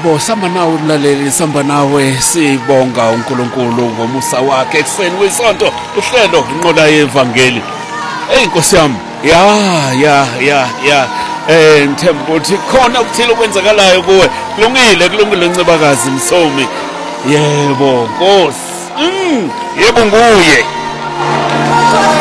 Yebo, samba nawe umlaleli, samba nawe sibonga uNkulunkulu ngomusa wakhe ekseni wesonto uhlelo inqola yevangeli. Nkosi yami, ngithemba ukuthi khona ukuthile okwenzakalayo kuwe. Kulungile Ncebakazi Msomi. Yebo, Nkosi. Yebo nguye.